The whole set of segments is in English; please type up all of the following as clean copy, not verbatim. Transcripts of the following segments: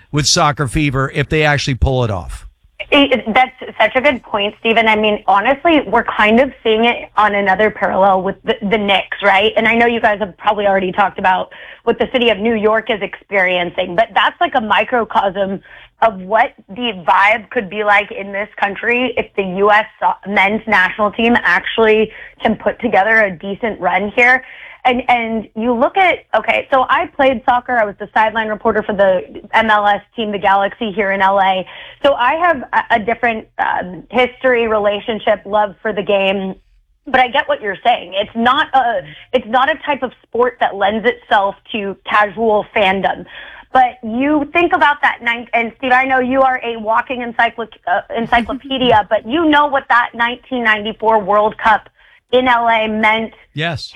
with Soccer Fever if they actually pull it off. That's such a good point, Stephen. I mean, honestly, we're kind of seeing it on another parallel with the Knicks, right? And I know you guys have probably already talked about what the city of New York is experiencing, but that's like a microcosm of what the vibe could be like in this country if the U.S. men's national team actually can put together a decent run here. And you look at, okay, so I played soccer. I was the sideline reporter for the MLS team, the Galaxy, here in LA. So I have a different history, relationship, love for the game. But I get what you're saying. It's not a type of sport that lends itself to casual fandom. But you think about that and Steve, I know you are a walking encyclopedia, but you know what that 1994 World Cup in LA meant. Yes.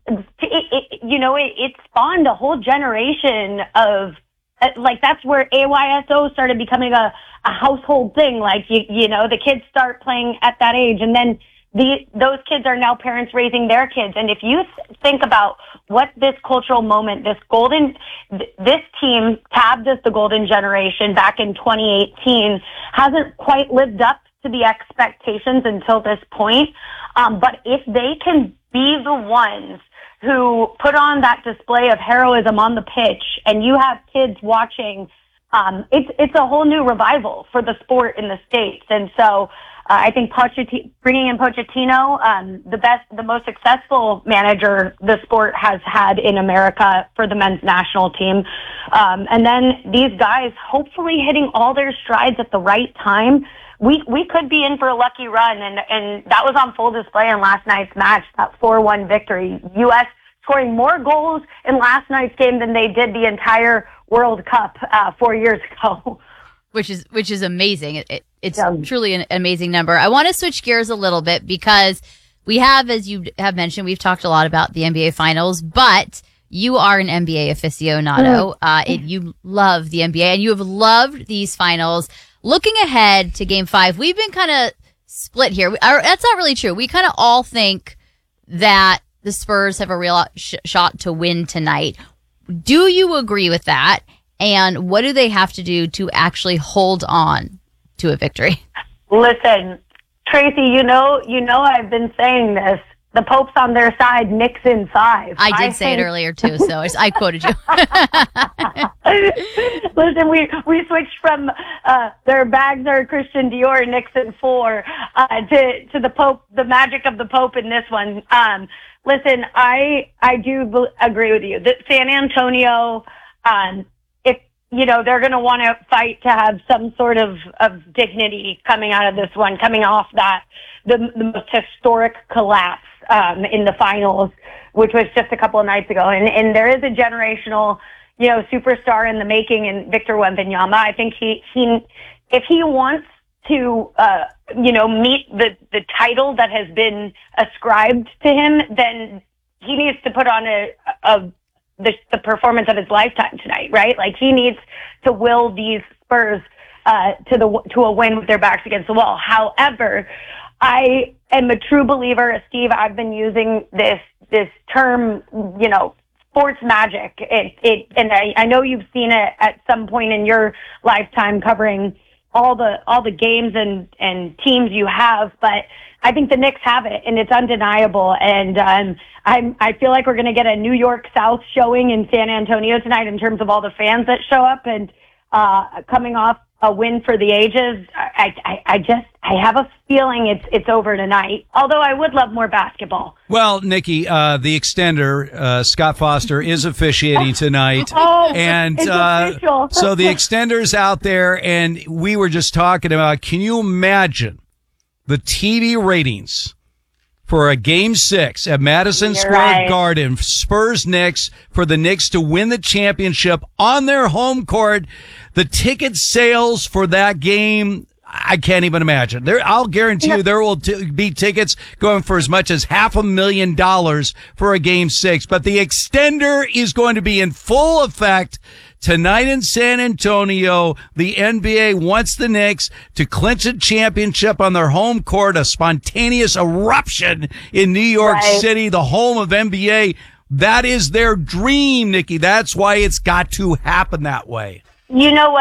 It spawned a whole generation of, like, that's where AYSO started becoming a household thing. Like, the kids start playing at that age, and then those kids are now parents raising their kids. And if you think about what this cultural moment, this team tabbed as the golden generation back in 2018 hasn't quite lived up to the expectations until this point. But if they can be the ones who put on that display of heroism on the pitch, and you have kids watching, it's a whole new revival for the sport in the States. And so I think bringing in Pochettino, the most successful manager the sport has had in America for the men's national team. And then these guys hopefully hitting all their strides at the right time. We could be in for a lucky run, and that was on full display in last night's match, that 4-1 victory. U.S. scoring more goals in last night's game than they did the entire World Cup 4 years ago. Which is amazing. It's truly an amazing number. I want to switch gears a little bit because we have, as you have mentioned, we've talked a lot about the NBA Finals, but you are an NBA aficionado. You love the NBA, and you have loved these finals. Looking ahead to Game 5, we've been kind of split here. That's not really true. We kind of all think that the Spurs have a real shot to win tonight. Do you agree with that? And what do they have to do to actually hold on to a victory? Listen, Tracy, you know I've been saying this. The Pope's on their side, Knicks in 5. I did say it earlier, too, so I quoted you. Listen, we switched from their bags are Christian Dior, Knicks in 4, to the Pope, the magic of the Pope in this one. Listen, I do agree with you. That San Antonio, they're going to want to fight to have some sort of dignity coming out of this one, coming off the most historic collapse in the finals, which was just a couple of nights ago. And there is a generational, superstar in the making in Victor Wembanyama. I think if he wants to, meet the title that has been ascribed to him, then he needs to put on the performance of his lifetime tonight, right? Like, he needs to will these Spurs to a win with their backs against the wall. However, I am a true believer, Steve. I've been using this term, sports magic. And I know you've seen it at some point in your lifetime covering all the games and teams you have, but I think the Knicks have it, and it's undeniable. And I feel like we're going to get a New York South showing in San Antonio tonight in terms of all the fans that show up, and coming off a win for the ages. I have a feeling it's over tonight, although I would love more basketball. Well, Nikki, the extender, Scott Foster, is officiating tonight. And so the extender's out there, and we were just talking about, can you imagine the TV ratings for a Game 6 at Madison Square Garden, Spurs Knicks, for the Knicks to win the championship on their home court? The ticket sales for that game, I can't even imagine. I'll guarantee you there will be tickets going for as much as $500,000 for a Game 6. But the extender is going to be in full effect tonight in San Antonio. The NBA wants the Knicks to clinch a championship on their home court, a spontaneous eruption in New York City, the home of NBA. That is their dream, Nikki. That's why it's got to happen that way. You know what?